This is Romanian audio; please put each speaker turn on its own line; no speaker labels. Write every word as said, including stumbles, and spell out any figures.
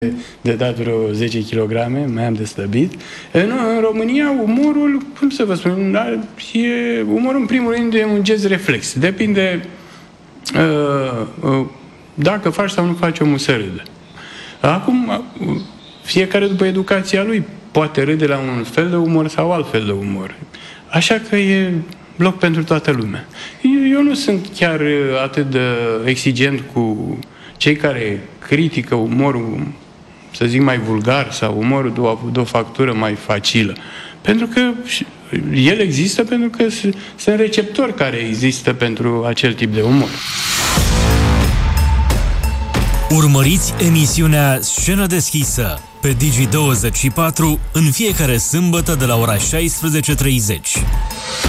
de dat vreo zece kilograme, mai am de slăbit. Nu, în România umorul, cum să vă spun, e, umorul în primul rând e un gest reflex. Depinde uh, uh, dacă faci sau nu faci, omul să râdă. Acum, fiecare după educația lui poate râde la un fel de umor sau alt fel de umor. Așa că e loc pentru toată lumea. Eu, eu nu sunt chiar atât de exigent cu cei care critică umorul, să zic, mai vulgar sau umorul de o, de o factură mai facilă. Pentru că el există, pentru că sunt receptori care există pentru acel tip de umor.
Urmăriți emisiunea Scenă deschisă pe Digi douăzeci și patru în fiecare sâmbătă de la ora șaisprezece și treizeci.